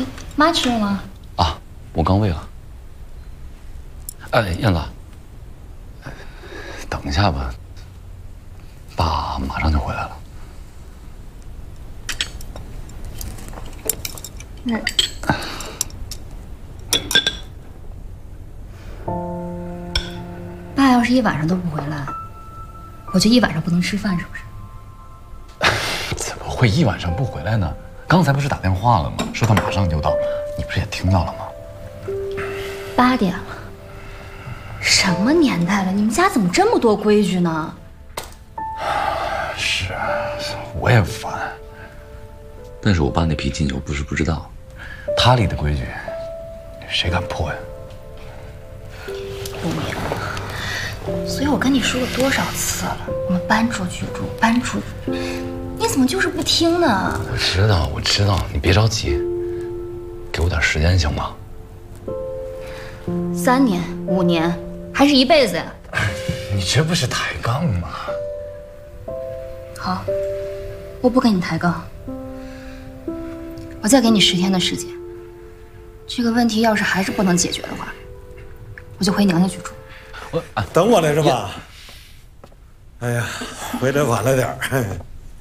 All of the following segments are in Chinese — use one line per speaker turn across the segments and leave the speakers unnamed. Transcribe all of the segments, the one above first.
哎，妈吃了吗？
啊，我刚喂了。哎，燕子，等一下吧，爸马上就回来了。
嗯。爸要是一晚上都不回来，我就一晚上不能吃饭，是不是？
怎么会一晚上不回来呢？刚才不是打电话了吗？说他马上就到，你不是也听到了吗
8点了，什么年代了？你们家怎么这么多规矩呢？
是啊，我也烦。但是我爸那脾气你又不是不知道，他立的规矩，谁敢破呀？
不明。所以我跟你说过多少次了，我们搬出去住，搬出去，你怎么就是不听呢？
我知道，你别着急，给我点时间行吗
3年、5年，还是一辈子呀？
你这不是抬杠吗？
好，我不跟你抬杠，我再给你10天的时间。这个问题要是还是不能解决的话，我就回娘家去住。
等我来着吧？哎呀，回来晚了点儿，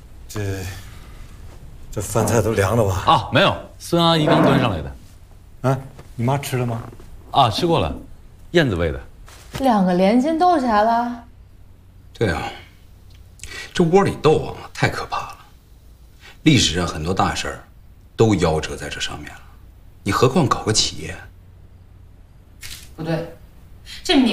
这饭菜都凉了吧？
啊，没有，孙阿姨刚端上来的。
啊，你妈吃了吗？
啊，吃过了，燕子喂的。
2个连斤斗起来了。
对啊，这窝里斗啊，太可怕了。历史上很多大事儿都夭折在这上面了，你何况搞个企业？
不对，这